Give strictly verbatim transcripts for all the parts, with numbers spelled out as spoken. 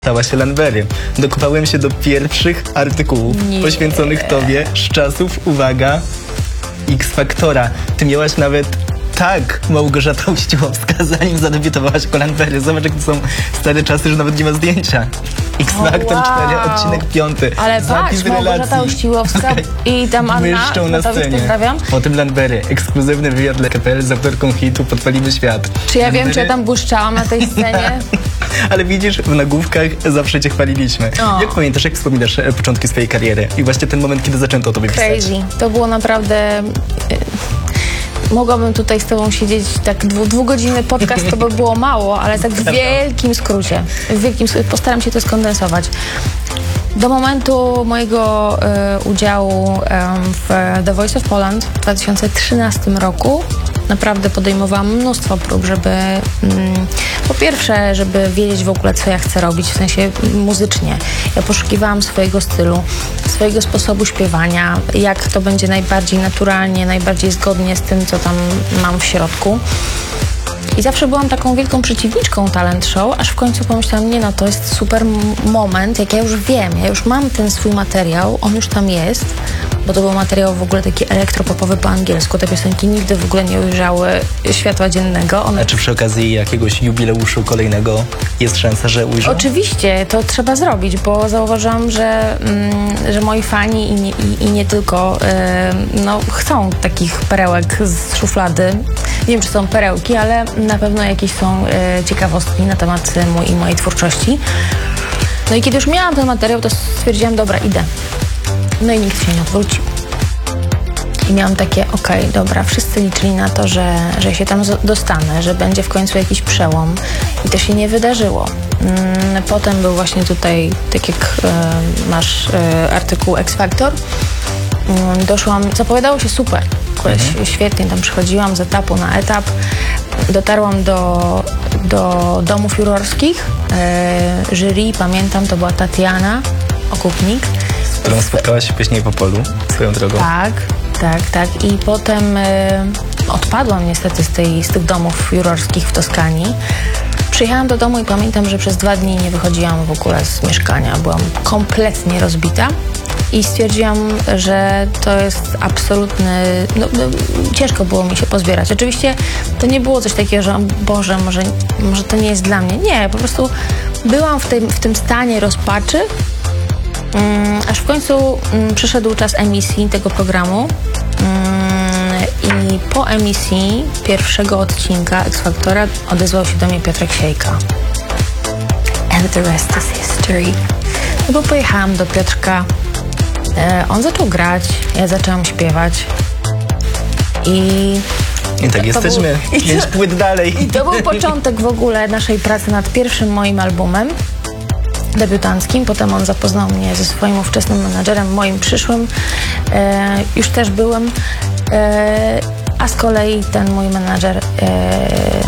Stała się Lanberry. Dokopałem się do pierwszych artykułów Nie. poświęconych tobie z czasów, uwaga, X-Faktora. Ty miałaś nawet tak Małgorzata Uściłowska, zanim zadebiutowałaś jako Lanberry. Zobacz, jak to są stare czasy, że nawet nie ma zdjęcia. X-Factor wow. cztery, odcinek piąty. Ale patrz, Małgorzata Uściłowska i tam Anna, Myszczą na no to scenie. pozdrawiam. Potem Lanberry. Ekskluzywny wywiad dla K P L z autorką hitu Podpalimy świat. Czy ja wiem, Lanberry- czy ja tam błyszczałam na tej scenie? Ale widzisz, w nagłówkach zawsze cię chwaliliśmy. O. Jak pamiętasz, jak wspominasz e, początki swojej kariery i właśnie ten moment, kiedy zaczęto o tobie pisać? Crazy. To było naprawdę... y, Mogłabym tutaj z tobą siedzieć, tak dwu, dwugodzinny podcast to by było mało, ale tak w wielkim skrócie. W wielkim skrócie. Postaram się to skondensować. Do momentu mojego e, udziału e, w The Voice of Poland w dwa tysiące trzynastym roku naprawdę podejmowałam mnóstwo prób, żeby mm, po pierwsze, żeby wiedzieć w ogóle, co ja chcę robić, w sensie muzycznie. Ja poszukiwałam swojego stylu, swojego sposobu śpiewania, jak to będzie najbardziej naturalnie, najbardziej zgodnie z tym, co tam mam w środku. I zawsze byłam taką wielką przeciwniczką talent show, aż w końcu pomyślałam, nie no, to jest super m- moment, jak ja już wiem, ja już mam ten swój materiał, on już tam jest, bo to był materiał w ogóle taki elektropopowy po angielsku. Te piosenki nigdy w ogóle nie ujrzały światła dziennego. One... A czy przy okazji jakiegoś jubileuszu kolejnego jest szansa, że ujrzą? Oczywiście, to trzeba zrobić, bo zauważyłam, że, mm, że moi fani i nie, i, i nie tylko y, no, chcą takich perełek z szuflady. Nie wiem, czy są perełki, ale na pewno jakieś są y, ciekawostki na temat y, mój, i mojej twórczości. No i kiedy już miałam ten materiał, to stwierdziłam, dobra, idę. No i nikt się nie odwrócił. I miałam takie, okej, okay, dobra, wszyscy liczyli na to, że, że się tam dostanę, że będzie w końcu jakiś przełom. I to się nie wydarzyło. Mm, potem był właśnie tutaj, tak jak y, masz y, artykuł X-Factor, y, doszłam, zapowiadało się super. Mhm. Świetnie, tam przychodziłam z etapu na etap. Dotarłam do, do domów jurorskich. Y, jury, pamiętam, to była Tatiana Okupnik. Z którą spotkałaś się później po polu, swoją drogą. Tak, tak, tak. I potem y, odpadłam niestety z, tej, z tych domów jurorskich w Toskanii. Przyjechałam do domu i pamiętam, że przez dwa dni nie wychodziłam w ogóle z mieszkania. Byłam kompletnie rozbita i stwierdziłam, że to jest absolutny... No, no, ciężko było mi się pozbierać. Oczywiście to nie było coś takiego, że Boże, może, może to nie jest dla mnie. Nie, po prostu byłam w tym, w tym stanie rozpaczy, Um, aż w końcu um, przyszedł czas emisji tego programu um, i po emisji pierwszego odcinka X-Faktora odezwał się do mnie Piotrek Siejka. And the rest is history. No bo pojechałam do Piotrka, e, on zaczął grać, ja zaczęłam śpiewać i... I tak, jesteśmy był, pięć płyt dalej. I to był początek w ogóle naszej pracy nad pierwszym moim albumem debiutanckim. Potem on zapoznał mnie ze swoim ówczesnym menadżerem, moim przyszłym. E, już też byłem. E, a z kolei ten mój menadżer e,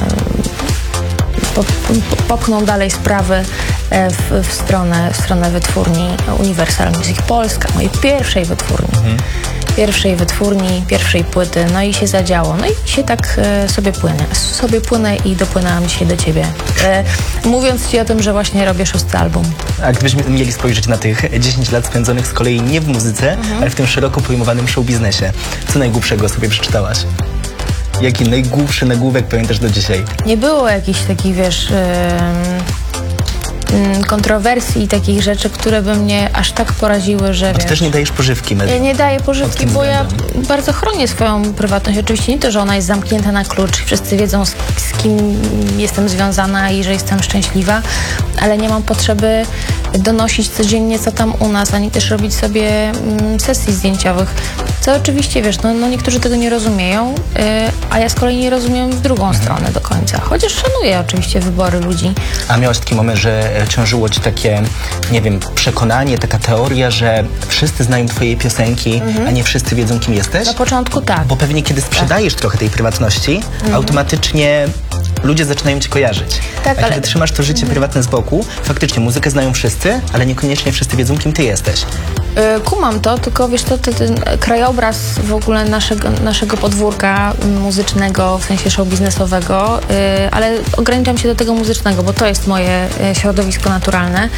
pop, popchnął dalej sprawy e, w, w, stronę, w stronę wytwórni Universal Music Polska, mojej pierwszej wytwórni. Mhm. Pierwszej wytwórni, pierwszej płyty, no i się zadziało. No i się tak e, sobie płynę. Sobie płynę i dopłynęłam dzisiaj do ciebie. E, mówiąc ci o tym, że właśnie robię szósty album. A gdybyśmy mieli spojrzeć na tych dziesięć lat spędzonych z kolei nie w muzyce, mhm. ale w tym szeroko pojmowanym show biznesie, co najgłupszego sobie przeczytałaś? Jaki najgłupszy nagłówek pamiętasz do dzisiaj? Nie było jakichś takich, wiesz... Yy... kontrowersji i takich rzeczy, które by mnie aż tak poraziły, że Bo ty wiesz, też nie dajesz pożywki mediom. Ja nie daję pożywki, bo ja bardzo chronię swoją prywatność. Oczywiście nie to, że ona jest zamknięta na klucz i wszyscy wiedzą, z, z kim jestem związana i że jestem szczęśliwa, ale nie mam potrzeby donosić codziennie, co tam u nas, ani też robić sobie mm, sesji zdjęciowych. Co oczywiście, wiesz, no, no niektórzy tego nie rozumieją, yy, a ja z kolei nie rozumiem w drugą mhm. stronę do końca. Chociaż szanuję oczywiście wybory ludzi. A miałaś taki moment, że ciążyło ci takie, nie wiem, przekonanie, taka teoria, że wszyscy znają twoje piosenki, mhm. a nie wszyscy wiedzą, kim jesteś? Na początku tak. Bo pewnie kiedy sprzedajesz tak. trochę tej prywatności, mhm. automatycznie ludzie zaczynają cię kojarzyć. Tak, a ale... kiedy trzymasz to życie mhm. prywatne z boku, faktycznie muzykę znają wszyscy, ale niekoniecznie wszyscy wiedzą, kim ty jesteś. Yy, kumam to, tylko wiesz, to, to ten krajobraz w ogóle naszego, naszego podwórka muzycznego, w sensie show biznesowego, yy, ale ograniczam się do tego muzycznego, bo to jest moje yy, środowisko naturalne.